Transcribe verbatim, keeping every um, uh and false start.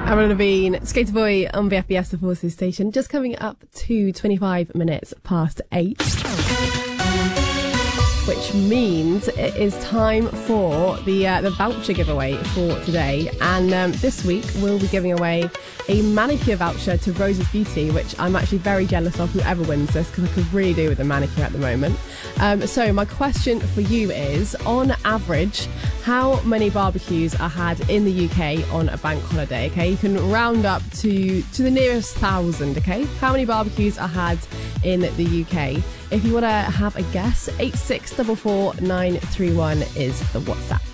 Avril Lavigne, Skater Boy on B F B S, the Forces station, just coming up to twenty-five minutes past eight. Which means it is time for the uh, the voucher giveaway for today. And um, this week we'll be giving away a manicure voucher to Rose's Beauty, which I'm actually very jealous of whoever wins this, because I could really do with a manicure at the moment. Um, so my question for you is, on average, how many barbecues are had in the U K on a bank holiday? Okay, you can round up to, to the nearest thousand, okay? How many barbecues are had in the U K? If you want to have a guess, eight six four four nine three one is the WhatsApp.